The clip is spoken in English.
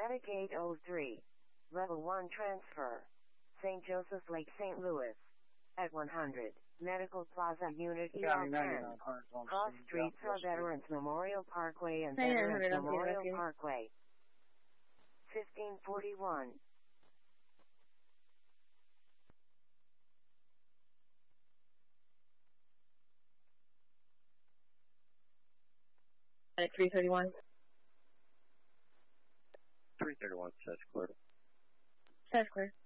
Medicaid 03. Level 1 transfer. St. Joseph Lake, St. Louis. At 100. Medical Plaza Unit ER 10. Cross streets are Veterans Memorial Parkway and Veterans Memorial Parkway. 1541. At 331. 331 says clear. Says clear.